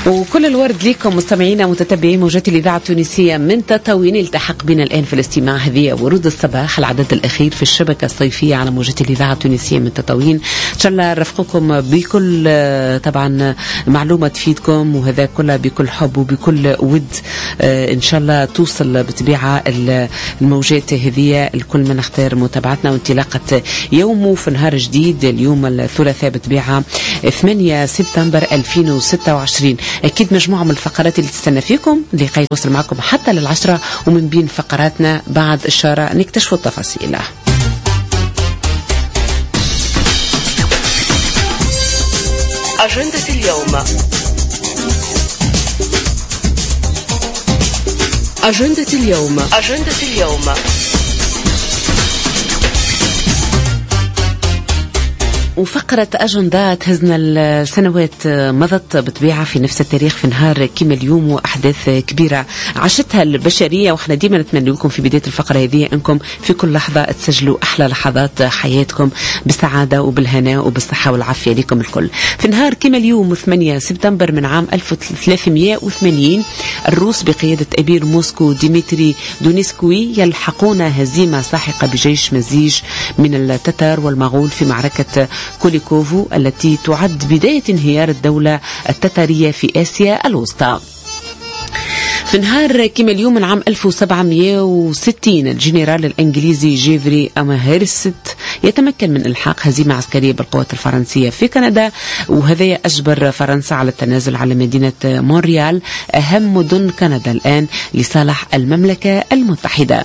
وكل الورد لكم مستمعينا متتبعين موجات الإذاعة التونسية من تطاوين. التحق بنا الآن في الاستماع هذه ورود الصباح، العدد الأخير في الشبكة الصيفية على موجات الإذاعة التونسية من تطاوين. إن شاء الله رفقكم بكل طبعا معلومة تفيدكم، وهذا كله بكل حب وبكل ود. إن شاء الله توصل بطبيعة الموجات هذه الكل من اختار متابعتنا وانطلاقة يومه في نهار جديد اليوم الثلاثاء بطبيعة 8 سبتمبر 2026. أكيد مجموعة من الفقرات اللي تستنى فيكم اللي يتواصل معكم حتى للعشرة، ومن بين فقراتنا بعد الشارع نكتشف التفاصيل. أجندة اليوم. أجندة اليوم. أجندة اليوم. وفقرة أجندات هزنا السنوات مضت بطبيعة في نفس التاريخ في نهار كيما اليوم، وأحداث كبيرة عاشتها البشرية، وإحنا ديما نتمنى لكم في بداية الفقرة هذه أنكم في كل لحظة تسجلوا أحلى لحظات حياتكم بالسعادة وبالهناء وبالصحة والعافية لكم الكل. في نهار كيما اليوم 8 سبتمبر من عام 1380 الروس بقيادة أمير موسكو ديمتري دونيسكوي يلحقون هزيمة ساحقة بجيش مزيج من التتار والمغول في معركة كوليكوفو التي تعد بداية انهيار الدولة التتارية في آسيا الوسطى. في نهار كيما اليوم من عام 1760 الجنرال الإنجليزي جيفري أمهرست يتمكن من إلحاق هزيمة عسكرية بالقوات الفرنسية في كندا، وهذا أجبر فرنسا على التنازل على مدينة مونريال أهم مدن كندا الآن لصالح المملكة المتحدة.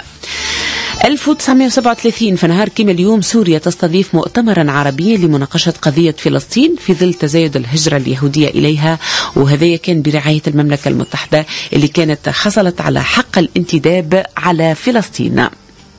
1937 في نهار كيما اليوم سوريا تستضيف مؤتمرا عربيا لمناقشة قضية فلسطين في ظل تزايد الهجرة اليهودية إليها، وهذا كان برعاية المملكة المتحدة اللي كانت حصلت على حق الانتداب على فلسطين.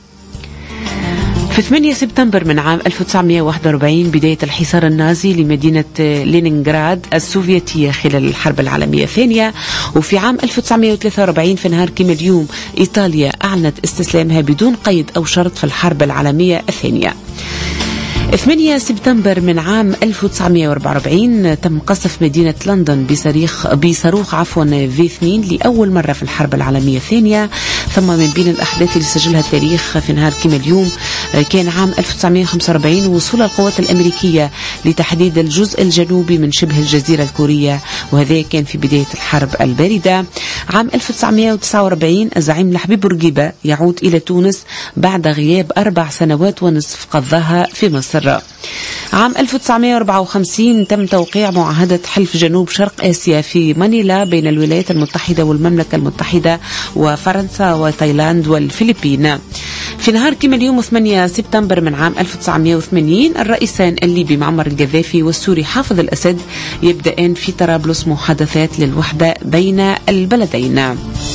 في 8 سبتمبر من عام 1941 بداية الحصار النازي لمدينة لينينغراد السوفيتية خلال الحرب العالمية الثانية. وفي عام 1943 في نهار كيما اليوم إيطاليا أعلنت استسلامها بدون قيد أو شرط في الحرب العالمية الثانية. 8 سبتمبر من عام 1944 تم قصف مدينة لندن بصاروخ V2 لأول مرة في الحرب العالمية الثانية. ثم من بين الأحداث اللي سجلها التاريخ في نهار كيما اليوم كان عام 1945 وصول القوات الأمريكية لتحديد الجزء الجنوبي من شبه الجزيرة الكورية، وهذا كان في بداية الحرب الباردة. عام 1949 الزعيم لحبيب بورقيبة يعود إلى تونس بعد غياب 4 سنوات ونصف قضاها في مصر. عام 1954 تم توقيع معاهدة حلف جنوب شرق آسيا في مانيلا بين الولايات المتحدة والمملكة المتحدة وفرنسا وتايلاند والفلبين. في نهار كيما اليوم 8 سبتمبر من عام 1980 الرئيسان الليبي معمر القذافي والسوري حافظ الأسد يبدأان في طرابلس محادثات للوحدة بين البلدين.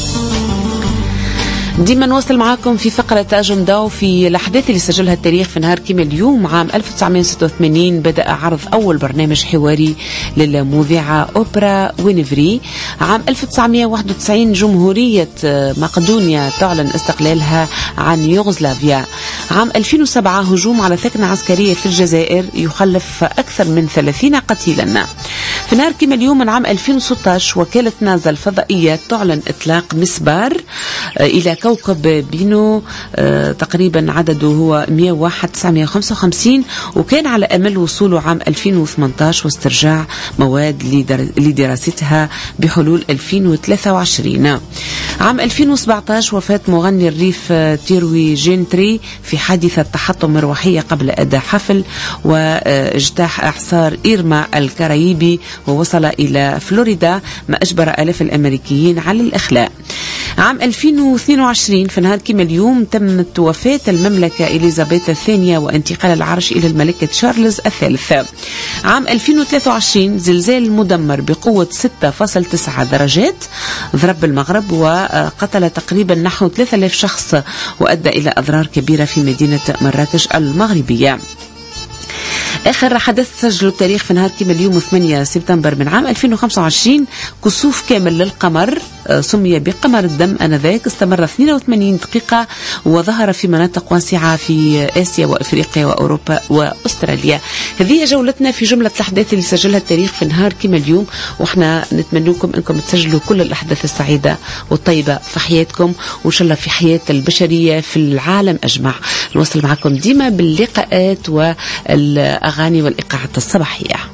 ديما نواصل معاكم في فقرة أجندة وفي الأحداث اللي سجلها التاريخ. في نهار كيما اليوم عام 1986 بدأ عرض أول برنامج حواري للمذيعة أوبرا وينفري. عام 1991 جمهورية مقدونيا تعلن استقلالها عن يوغوسلافيا. عام 2007 هجوم على ثكنة عسكرية في الجزائر يخلف أكثر من 30 قتيلا. في نهار كيما اليوم من عام 2016 وكالة ناسا الفضائية تعلن إطلاق مسبار إلى كوكب بينو تقريبا عدده هو 101,955، وكان على أمل وصوله عام 2018 واسترجاع مواد لدراستها بحلول 2023. عام 2017 وفاة مغني الريف تيروي جينتري في حادثة تحطم مروحية قبل أداء حفل، واجتاح إعصار إيرما الكاريبي ووصل إلى فلوريدا ما أجبر آلاف الأمريكيين على الإخلاء. عام 2022 في نهار كيما اليوم تمت وفاة المملكة إليزابيث الثانية وانتقال العرش إلى الملكة تشارلز الثالث. عام 2023 زلزال مدمر بقوة 6.9 درجات ضرب المغرب وقتل تقريبا نحو 3000 شخص وأدى إلى أضرار كبيرة في مدينة مراكش المغربية. آخر حدث سجلوا التاريخ في نهار كيما اليوم 8 سبتمبر من عام 2025 كسوف كامل للقمر، سمي بقمر الدم آنذاك، استمر 82 دقيقة وظهر في مناطق واسعة في آسيا وأفريقيا وأوروبا وأستراليا. هذه جولتنا في جملة الأحداث اللي سجلها التاريخ في نهار كيما اليوم، وإحنا نتمنىكم أنكم تسجلوا كل الأحداث السعيدة والطيبة في حياتكم، وإن شاء الله في حياة البشرية في العالم أجمع. نوصل معكم ديما باللقاءات والأغاني والإيقاعات الصباحية.